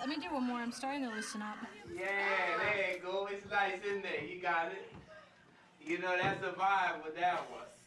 Let me do one more. I'm starting to loosen up. Yeah, there you go. It's nice in there. You got it. You know, that's a vibe with that one.